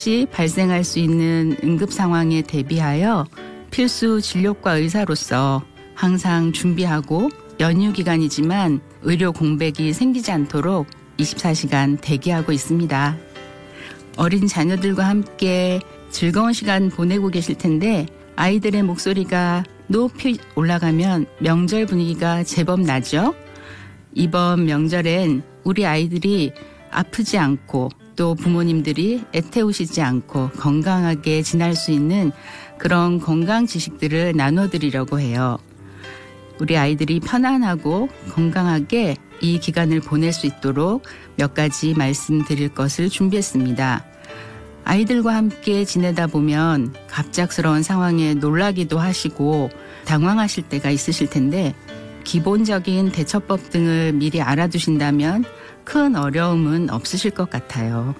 시 발생할 수 있는 응급 상황에 대비하여 필수 진료과 의사로서 항상 준비하고 연휴 기간이지만 의료 공백이 생기지 않도록 24시간 대기하고 있습니다. 어린 자녀들과 함께 즐거운 시간 보내고 계실 텐데 아이들의 목소리가 높이 올라가면 명절 분위기가 제법 나죠? 이번 명절엔 우리 아이들이 아프지 않고 또 부모님들이 애태우시지 않고 건강하게 지낼 수 있는 그런 건강 지식들을 나눠드리려고 해요. 우리 아이들이 편안하고 건강하게 이 기간을 보낼 수 있도록 몇 가지 말씀드릴 것을 준비했습니다. 아이들과 함께 지내다 보면 갑작스러운 상황에 놀라기도 하시고 당황하실 때가 있으실 텐데 기본적인 대처법 등을 미리 알아두신다면 큰 어려움은 없으실 것 같아요.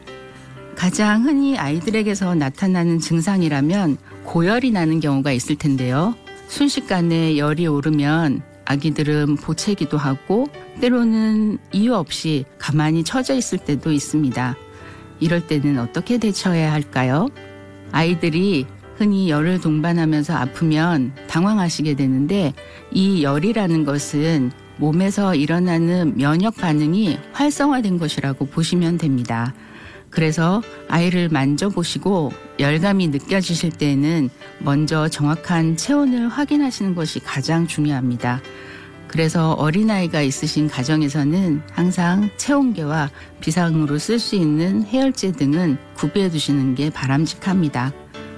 가장 흔히 아이들에게서 나타나는 증상이라면 고열이 나는 경우가 있을 텐데요. 순식간에 열이 오르면 아기들은 보채기도 하고 때로는 이유 없이 가만히 처져 있을 때도 있습니다. 이럴 때는 어떻게 대처해야 할까요? 아이들이 흔히 열을 동반하면서 아프면 당황하시게 되는데 이 열이라는 것은 몸에서 일어나는 면역 반응이 활성화된 것이라고 보시면 됩니다. 그래서 아이를 만져보시고 열감이 느껴지실 때는 먼저 정확한 체온을 확인하시는 것이 가장 중요합니다. 그래서 어린아이가 있으신 가정에서는 항상 체온계와 비상으로 쓸 수 있는 해열제 등은 구비해 두시는 게 바람직합니다.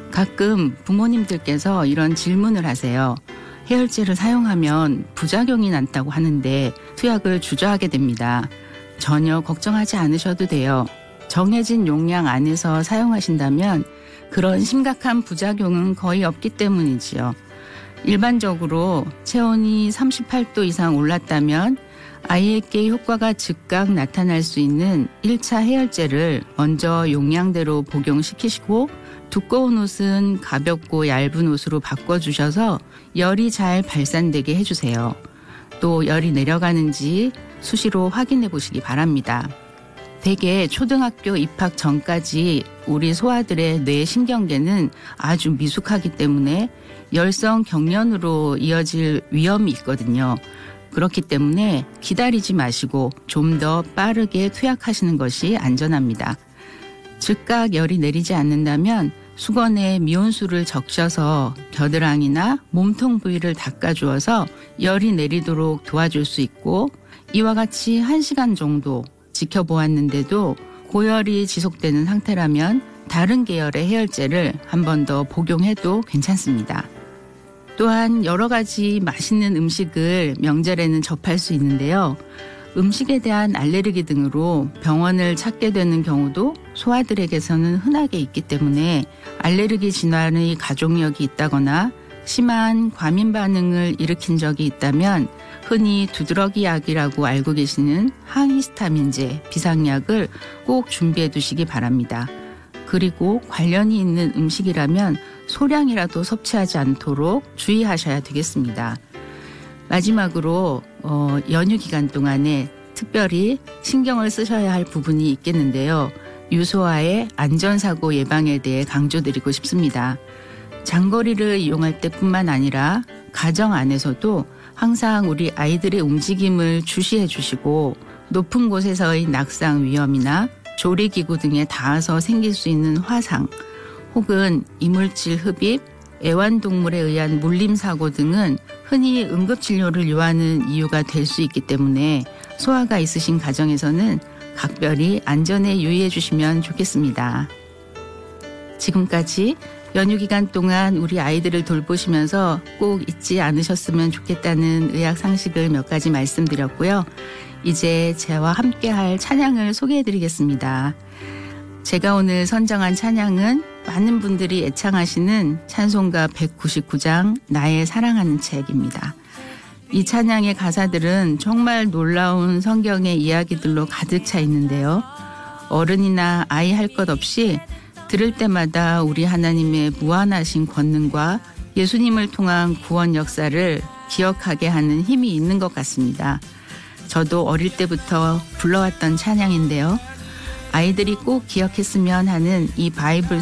가끔 부모님들께서 이런 질문을 하세요. 해열제를 사용하면 부작용이 난다고 하는데 투약을 주저하게 됩니다. 전혀 걱정하지 않으셔도 돼요. 정해진 용량 안에서 사용하신다면 그런 심각한 부작용은 거의 없기 때문이지요. 일반적으로 체온이 38도 이상 올랐다면 아이에게 효과가 즉각 나타날 수 있는 1차 해열제를 먼저 용량대로 복용시키시고 두꺼운 옷은 가볍고 얇은 옷으로 바꿔주셔서 열이 잘 발산되게 해주세요. 또 열이 내려가는지 수시로 확인해 보시기 바랍니다. 대개 초등학교 입학 전까지 우리 소아들의 뇌 신경계는 아주 미숙하기 때문에 열성 경련으로 이어질 위험이 있거든요. 그렇기 때문에 기다리지 마시고 좀 더 빠르게 투약하시는 것이 안전합니다. 즉각 열이 내리지 않는다면 수건에 미온수를 적셔서 겨드랑이나 몸통 부위를 닦아주어서 열이 내리도록 도와줄 수 있고 이와 같이 1시간 정도 지켜보았는데도 고열이 지속되는 상태라면 다른 계열의 해열제를 한 번 더 복용해도 괜찮습니다. 또한 여러 가지 맛있는 음식을 명절에는 접할 수 있는데요. 음식에 대한 알레르기 등으로 병원을 찾게 되는 경우도 소아들에게서는 흔하게 있기 때문에 알레르기 질환의 가족력이 있다거나 심한 과민 반응을 일으킨 적이 있다면 흔히 두드러기 약이라고 알고 계시는 항히스타민제 비상약을 꼭 준비해 두시기 바랍니다. 그리고 관련이 있는 음식이라면 소량이라도 섭취하지 않도록 주의하셔야 되겠습니다. 마지막으로 연휴 기간 동안에 특별히 신경을 쓰셔야 할 부분이 있겠는데요. 유소아의 안전사고 예방에 대해 강조드리고 싶습니다. 장거리를 이용할 때뿐만 아니라 가정 안에서도 항상 우리 아이들의 움직임을 주시해 주시고 높은 곳에서의 낙상 위험이나 조리기구 등에 닿아서 생길 수 있는 화상 혹은 이물질 흡입, 애완동물에 의한 물림사고 등은 흔히 응급진료를 요하는 이유가 될 수 있기 때문에 소아가 있으신 가정에서는 각별히 안전에 유의해 주시면 좋겠습니다. 지금까지 연휴 기간 동안 우리 아이들을 돌보시면서 꼭 잊지 않으셨으면 좋겠다는 의학 상식을 몇 가지 말씀드렸고요. 이제 저와 함께할 찬양을 소개해 드리겠습니다. 제가 오늘 선정한 찬양은 많은 분들이 애창하시는 찬송가 199장 나의 사랑하는 책입니다. 이 찬양의 가사들은 정말 놀라운 성경의 이야기들로 가득 차 있는데요. 어른이나 아이 할 것 없이 들을 때마다 우리 하나님의 무한하신 권능과 예수님을 통한 구원 역사를 기억하게 하는 힘이 있는 것 같습니다. 저도 어릴 때부터 불러왔던 찬양인데요. 아이들이 꼭 기억했으면 하는 이 바이블